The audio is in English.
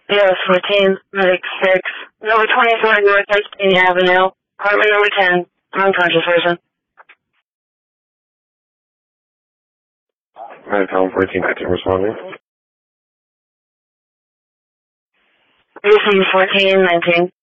Yes, 14, Medic 6, Nova 24 North Pennsylvania Avenue, apartment number 10, unconscious person. Alright, Tom 1419 responding. Receive 1419.